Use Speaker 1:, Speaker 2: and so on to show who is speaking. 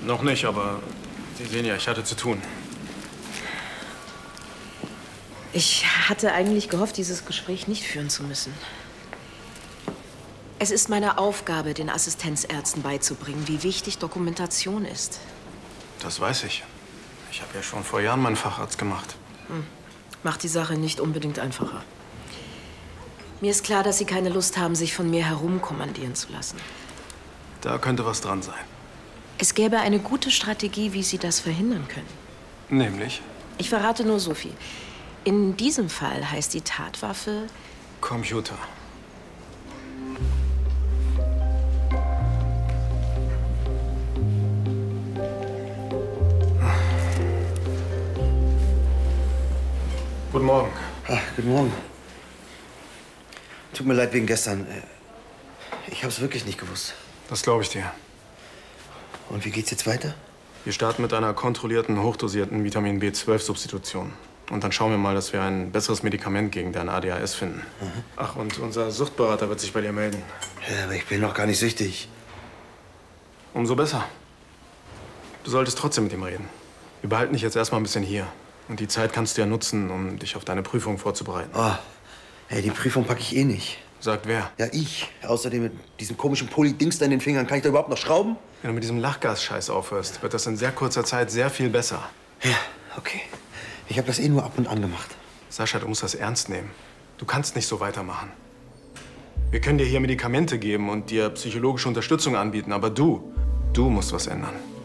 Speaker 1: Noch nicht, aber Sie sehen ja, ich hatte zu tun.
Speaker 2: Ich hatte eigentlich gehofft, dieses Gespräch nicht führen zu müssen. Es ist meine Aufgabe, den Assistenzärzten beizubringen, wie wichtig Dokumentation ist.
Speaker 1: Das weiß ich. Ich habe ja schon vor Jahren meinen Facharzt gemacht.
Speaker 2: Macht die Sache nicht unbedingt einfacher. Mir ist klar, dass Sie keine Lust haben, sich von mir herumkommandieren zu lassen.
Speaker 1: Da könnte was dran sein.
Speaker 2: Es gäbe eine gute Strategie, wie Sie das verhindern können.
Speaker 1: Nämlich?
Speaker 2: Ich verrate nur so viel. In diesem Fall heißt die Tatwaffe
Speaker 1: Computer. Guten Morgen.
Speaker 3: Guten Morgen. Tut mir leid wegen gestern. Ich habe es wirklich nicht gewusst.
Speaker 1: Das glaube ich dir.
Speaker 3: Und wie geht's jetzt weiter?
Speaker 1: Wir starten mit einer kontrollierten, hochdosierten Vitamin B12-Substitution. Und dann schauen wir mal, dass wir ein besseres Medikament gegen dein ADHS finden. Ach, und unser Suchtberater wird sich bei dir melden.
Speaker 3: Ja, aber ich bin noch gar nicht süchtig.
Speaker 1: Umso besser. Du solltest trotzdem mit ihm reden. Wir behalten dich jetzt erstmal ein bisschen hier. Und die Zeit kannst du ja nutzen, um dich auf deine Prüfung vorzubereiten.
Speaker 3: Oh, hey, die Prüfung packe ich eh nicht.
Speaker 1: Sagt wer?
Speaker 3: Ja, ich. Außerdem mit diesem komischen Pulli-Dings da in den Fingern. Kann ich da überhaupt noch schrauben?
Speaker 1: Wenn du mit diesem Lachgas-Scheiß aufhörst, wird das in sehr kurzer Zeit sehr viel besser.
Speaker 3: Ja, okay. Ich habe das eh nur ab und an gemacht.
Speaker 1: Sascha, du musst das ernst nehmen. Du kannst nicht so weitermachen. Wir können dir hier Medikamente geben und dir psychologische Unterstützung anbieten, aber du musst was ändern.